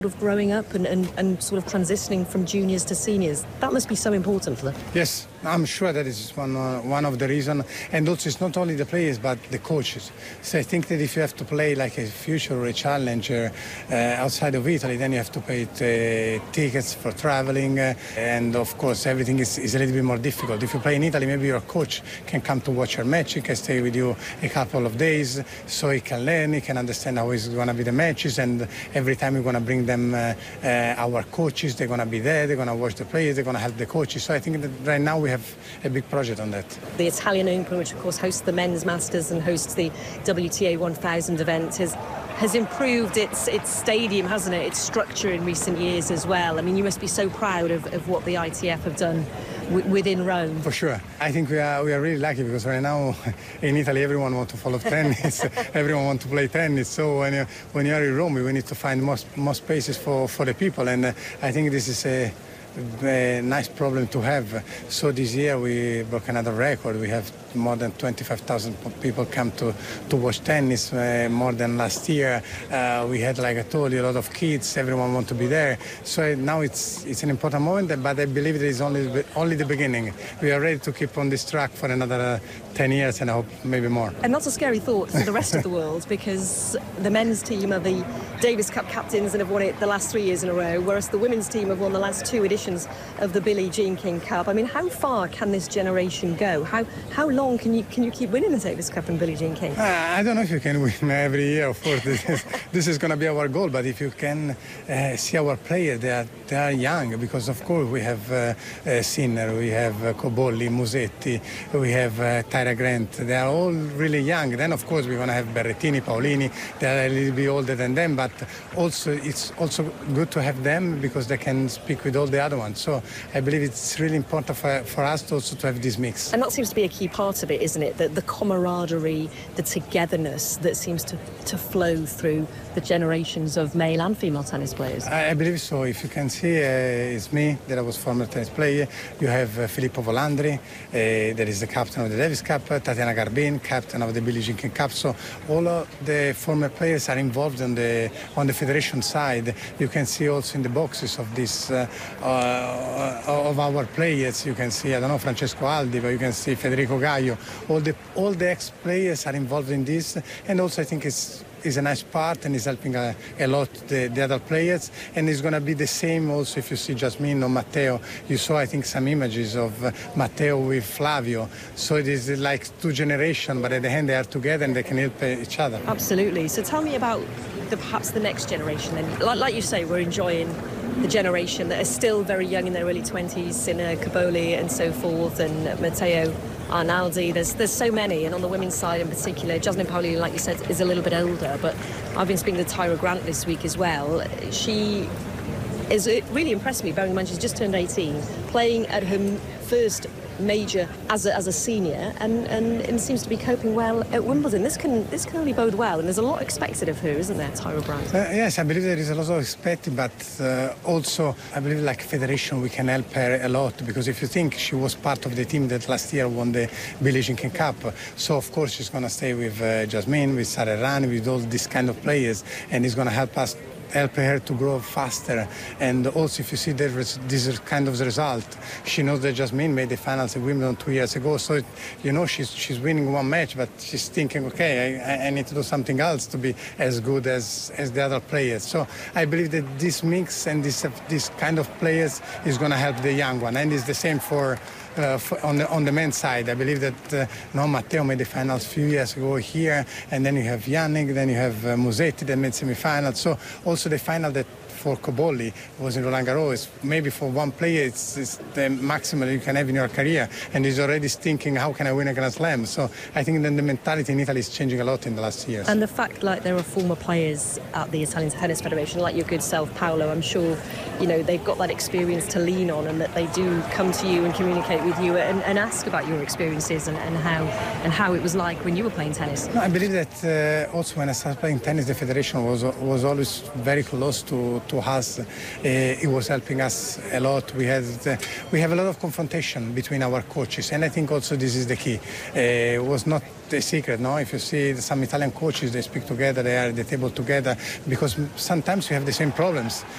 of growing up and sort of transitioning from juniors to seniors. That must be so important for them. Yes, I'm sure that is one of the reasons. And also it's not only the players but the coaches. So I think that if you have to play like a future or a challenger outside of Italy, then you have to pay tickets for traveling. And of course everything is a little bit more difficult. If you play in Italy, maybe your coach can come to watch your match. He can stay with you a couple of days so he can learn, he can understand how it's going to be the matches. And every time we're going to bring them our coaches, they're going to be there, they're going to watch the players, they're going to help the coaches. So I think that right now we have a big project on that. The Italian Open, which of course hosts the men's masters and hosts the WTA 1000 event, has improved its stadium, hasn't it? Its structure in recent years as well. I mean, you must be so proud of what the ITF have done within Rome. For sure. I think we are really lucky because right now in Italy everyone wants to follow tennis, everyone wants to play tennis. So when you are in Rome, we need to find more spaces for the people, and I think this is a nice problem to have. So this year we broke another record. We have more than 25,000 people come to watch tennis, more than last year. We had, like I told you, a lot of kids. Everyone wants to be there. So now it's an important moment, but I believe it is only the beginning. We are ready to keep on this track for another 10 years and I hope maybe more. And that's a scary thought for the rest of the world because the men's team are the Davis Cup captains and have won it the last 3 years in a row, whereas the women's team have won the last 2 editions of the Billie Jean King Cup. I mean, how far can this generation go? How long can you keep winning the Davis Cup and Billie Jean King? I don't know if you can win every year, of course. This is going to be our goal, but if you can see our players, they are young because, of course, we have Sinner, we have Cobolli, Musetti, we have Tyra Grant. They are all really young. Then, of course, we're going to have Berrettini, Paolini. They are a little bit older than them, but also it's also good to have them because they can speak with all the other ones. So I believe it's really important for us to also to have this mix. And that seems to be a key part of it, isn't it? The camaraderie, the togetherness that seems to flow through the generations of male and female tennis players. I believe so. If you can see, it's me, that I was former tennis player. You have Filippo Volandri, that is the captain of the Davis Cup, Tatiana Garbin, captain of the Billie Jean King Cup. So all of the former players are involved on the federation side. You can see also in the boxes of this of our players. You can see, I don't know, Francesco Aldi, but you can see Federico Gaio. All the ex-players are involved in this, and also I think it's a nice part and is helping a lot the other players, and it's going to be the same also if you see Jasmine or Matteo. You saw, I think, some images of Matteo with Flavio, so it is like 2 generations, but at the end they are together and they can help each other. Absolutely. So tell me about perhaps the next generation then. Like you say, we're enjoying the generation that are still very young in their early 20s, Sinner, Cobolli and so forth, and Matteo Arnaldi. There's so many, and on the women's side in particular, Jasmine Paolini, like you said, is a little bit older, but I've been speaking to Tyra Grant this week as well. It really impressed me, bearing in mind she's just turned 18, playing at her first major as a senior, and seems to be coping well at Wimbledon. This can only bode well, and there's a lot expected of her, isn't there, Tyra Grant? Yes, I believe there is a lot of expected, but also I believe like federation we can help her a lot, because if you think she was part of the team that last year won the Billie Jean King Cup, so of course she's going to stay with Jasmine, with Sara Errani, with all these kind of players, and it's going to help her to grow faster. And also if you see this kind of result, she knows that Jasmine made the finals at Wimbledon 2 years ago, so she's winning one match, but she's thinking, okay, I need to do something else to be as good as the other players. So I believe that this mix and this kind of players is going to help the young one, and it's the same on the men's side. I believe that Matteo made the finals a few years ago here, and then you have Yannick, then you have Musetti that made semi-finals. So also the final that for Cobolli was in Roland Garros. Maybe for one player it's the maximum you can have in your career, and he's already thinking, how can I win a Grand Slam? So I think that the mentality in Italy is changing a lot in the last years. And the fact like there are former players at the Italian Tennis Federation, like your good self Paolo, I'm sure they've got that experience to lean on, and that they do come to you and communicate communicate with you and ask about your experiences and how it was like when you were playing tennis. No, I believe that also when I started playing tennis, the federation was always very close to us. It was helping us a lot. We have a lot of confrontation between our coaches, and I think also this is the key. It was not a secret, no? If you see some Italian coaches, they speak together, they are at the table together, because sometimes we have the same problems.